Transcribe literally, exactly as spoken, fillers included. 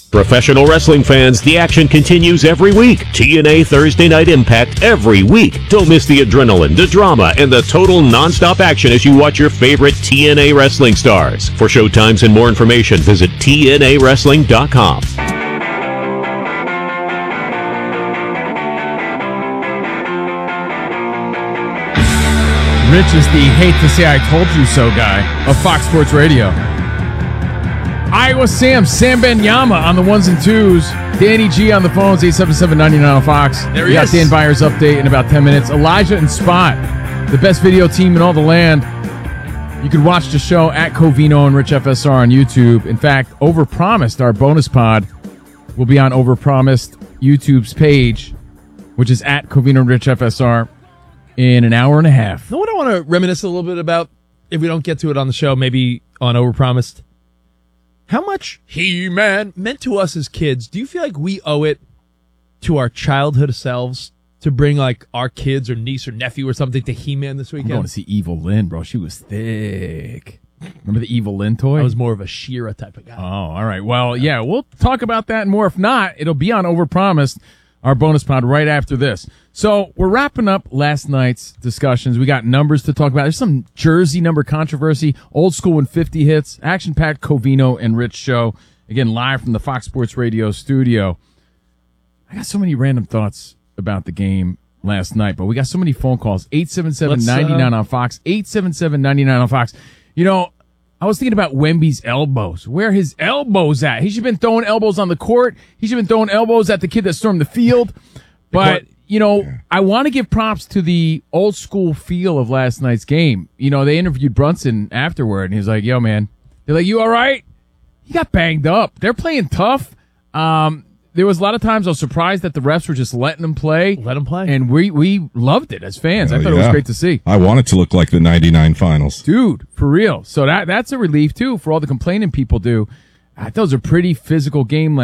Professional wrestling fans, the action continues every week. T N A Thursday Night Impact every week. Don't miss the adrenaline, the drama, and the total nonstop action as you watch your favorite T N A wrestling stars. For showtimes and more information, visit T N A wrestling dot com. Rich is the hate to say I told you so guy of Fox Sports Radio. Iowa Sam, Sam Benyama on the ones and twos. Danny G on the phones, eight seven seven, nine nine on Fox. There we he got is. Dan Byers update in about ten minutes. Elijah and Spot, the best video team in all the land. You can watch the show at Covino and Rich F S R on YouTube. In fact, Overpromised, our bonus pod, will be on Overpromised YouTube's page, which is at Covino and Rich F S R, in an hour and a half. You know what I want to reminisce a little bit about, if we don't get to it on the show, maybe on Overpromised? How much He-Man meant to us as kids. Do you feel like we owe it to our childhood selves to bring like our kids or niece or nephew or something to He-Man this I'm weekend? going to see Evil Lynn, bro. She was thick. Remember the Evil Lynn toy? I was more of a She-Ra type of guy. Oh, all right. Well, yeah, we'll talk about that and more. If not, it'll be on Overpromised, our bonus pod, right after this. So we're wrapping up last night's discussions. We got numbers to talk about. There's some jersey number controversy, old school and fifty hits, action-packed Covino and Rich show. Again, live from the Fox Sports Radio studio. I got so many random thoughts about the game last night, but we got so many phone calls. eight seven seven, nine nine on Fox, eight seven seven, nine nine on Fox. You know, I was thinking about Wemby's elbows. Where his elbows at? He should have been throwing elbows on the court. He should have been throwing elbows at the kid that stormed the field. But, you know, I want to give props to the old school feel of last night's game. You know, they interviewed Brunson afterward, and he was like, yo, man. They're like, you all right? He got banged up. They're playing tough. Um, there was a lot of times I was surprised that the refs were just letting them play. Let them play. And we, we loved it as fans. Oh, I thought it was yeah. great to see. I want it to look like the ninety-nine finals. Dude, for real. So that that's a relief, too, for all the complaining people do. I thought it was a pretty physical game